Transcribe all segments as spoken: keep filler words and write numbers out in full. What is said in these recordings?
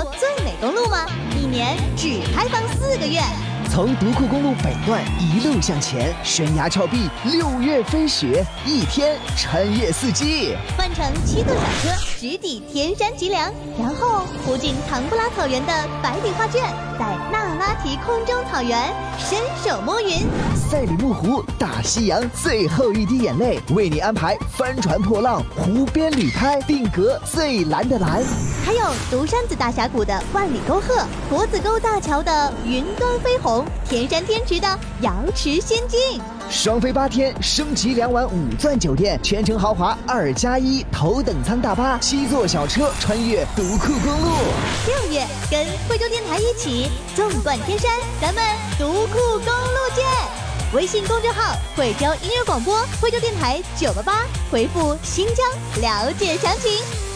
国最美公路吗？一年只开放四个月。 从独库公路北段一路向前，悬崖峭壁，六月飞雪，一天穿越四季。 换乘七座小车，直抵天山脊梁，然后途经唐布拉草原的百里画卷，在那拉提空中草原伸手摸云。 赛里木湖，大西洋最后一滴眼泪，为你安排帆船破浪，湖边旅拍，定格最蓝的蓝。 还有独山子大峡谷的万里沟壑，国子沟大桥的云端飞鸿，天山天池的瑶池仙境。 双飞八天，升级两晚五钻酒店，全程豪华二加一，头等舱大巴，七座小车，穿越独库公路。 六月跟惠州电台一起纵贯天山，咱们独库公路见！微信公众号惠州音乐广播，惠州电台九八八，回复新疆了解详情。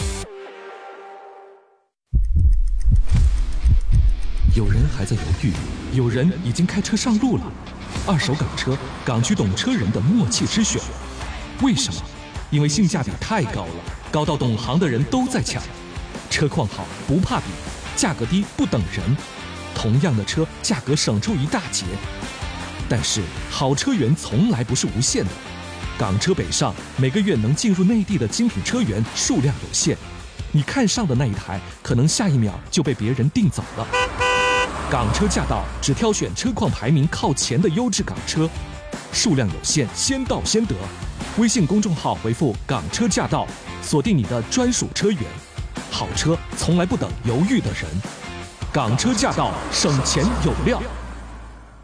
有人还在犹豫，有人已经开车上路了。二手港车，港区懂车人的默契之选。为什么？因为性价比太高了，高到懂行的人都在抢。车况好不怕比，价格低不等人。同样的车，价格省出一大截。但是好车源从来不是无限的。港车北上，每个月能进入内地的精品车源数量有限。你看上的那一台，可能下一秒就被别人订走了。港车驾到，只挑选车况排名靠前的优质港车，数量有限，先到先得。微信公众号回复“港车驾到”，锁定你的专属车源。好车从来不等犹豫的人，港车驾到，省钱有料。